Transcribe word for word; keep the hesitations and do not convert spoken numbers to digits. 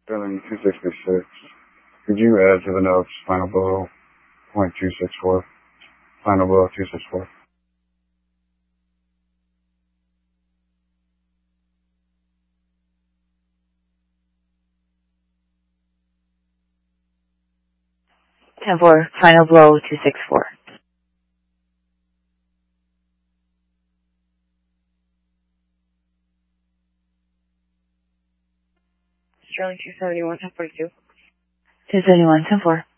Sterling two sixty-six. Could you add to the notes final blow point two six four? Final blow two six four. ten four, final blow two six four. Sterling two seventy-one, ten forty-two. two seventy-one, ten four.